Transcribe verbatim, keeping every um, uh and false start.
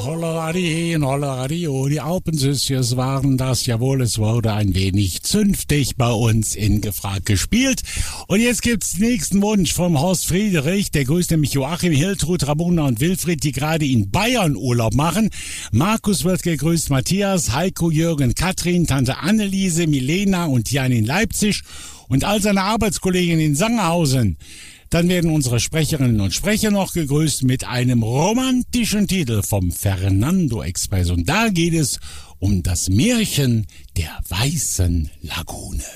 Holleradi, Holleradio, die Alpensüsschen waren das, jawohl, es wurde ein wenig zünftig bei uns in Gefragt gespielt. Und jetzt gibt's den nächsten Wunsch vom Horst Friedrich, der grüßt nämlich Joachim, Hiltrud, Ramona und Wilfried, die gerade in Bayern Urlaub machen. Markus wird gegrüßt, Matthias, Heiko, Jürgen, Katrin, Tante Anneliese, Milena und Jan in Leipzig und all seine Arbeitskollegen in Sangerhausen. Dann werden unsere Sprecherinnen und Sprecher noch gegrüßt mit einem romantischen Titel vom Fernando Express. Und da geht es um das Märchen der Weißen Lagune.